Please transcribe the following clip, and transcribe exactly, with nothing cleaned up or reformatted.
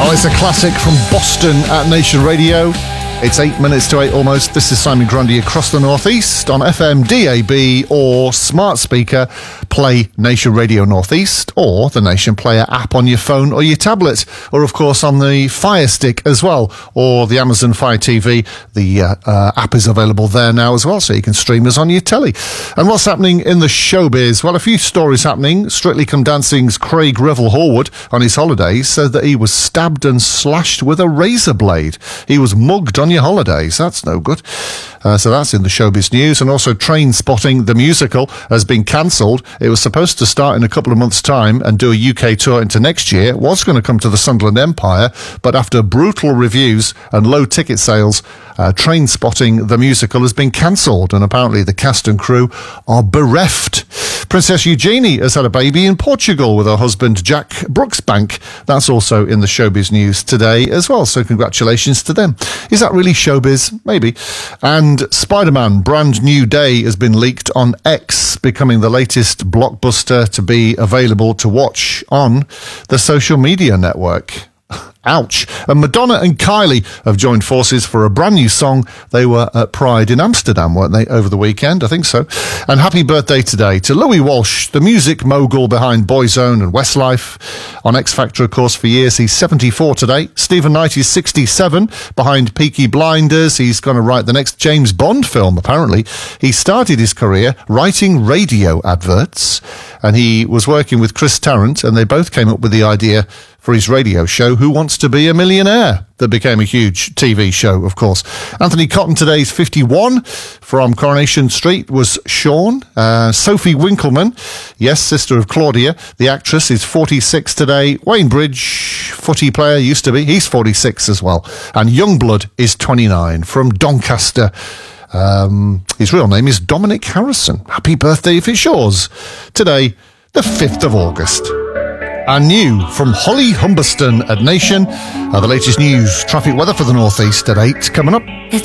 Oh, it's a classic from Boston at Nation Radio. It's eight minutes to eight almost. This is Simon Grundy across the Northeast on F M, D A B or smart speaker. Play Nation Radio Northeast or the Nation Player app on your phone or your tablet, or of course on the Fire Stick as well, or the Amazon Fire T V. The uh, uh, app is available there now as well, so you can stream us on your telly. And what's happening in the showbiz? Well, a few stories happening. Strictly Come Dancing's Craig Revel Horwood on his holidays said that he was stabbed and slashed with a razor blade. He was mugged on your holidays. That's no good. Uh, so that's in the showbiz news. And also Train Spotting the musical has been cancelled. It was supposed to start in a couple of months' time and do a U K tour into next year. It was going to come to the Sunderland Empire, but after brutal reviews and low ticket sales, uh, Train Spotting the musical has been cancelled, and apparently the cast and crew are bereft. Princess Eugenie has had a baby in Portugal with her husband Jack Brooksbank. That's also in the showbiz news today as well, so congratulations to them. Is that really showbiz? Maybe. And Spider-Man Brand New Day has been leaked on X, becoming the latest blockbuster to be available to watch on the social media network. Ouch. And Madonna and Kylie have joined forces for a brand new song. They were at Pride in Amsterdam, weren't they, over the weekend? I think so. And happy birthday today to Louis Walsh, the music mogul behind Boyzone and Westlife. On X Factor, of course, for years. He's seventy-four today. Stephen Knight is sixty-seven, behind Peaky Blinders. He's going to write the next James Bond film, apparently. He started his career writing radio adverts, and he was working with Chris Tarrant, and they both came up with the idea for his radio show, Who Wants to Be a Millionaire? That became a huge T V show, of course. Anthony Cotton today is fifty-one. From Coronation Street was Sean. Uh, Sophie Winkleman, yes, sister of Claudia, the actress, is forty-six today. Wayne Bridge, footy player, used to be, he's forty-six as well. And Youngblood is twenty-nine, from Doncaster. Um, his real name is Dominic Harrison. Happy birthday if it's yours. Today, the fifth of August. And new from Holly Humberston at Nation, uh, the latest news, traffic weather for the Northeast at eight coming up.